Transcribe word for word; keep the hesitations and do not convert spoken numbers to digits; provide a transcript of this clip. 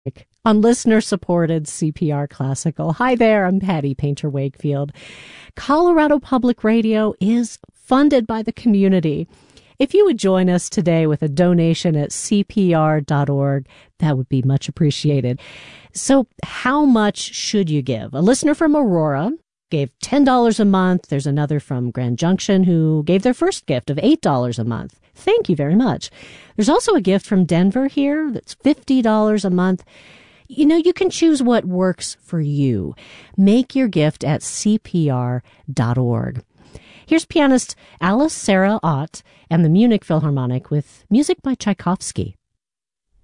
on listener-supported C P R Classical. Hi there, I'm Patty Painter Wakefield. Colorado Public Radio is funded by the community. If you would join us today with a donation at C P R dot org, that would be much appreciated. So how much should you give? A listener from Aurora gave ten dollars a month. There's another from Grand Junction who gave their first gift of eight dollars a month. Thank you very much. There's also a gift from Denver here that's fifty dollars a month. You know, you can choose what works for you. Make your gift at C P R dot org. Here's pianist Alice Sarah Ott and the Munich Philharmonic with music by Tchaikovsky.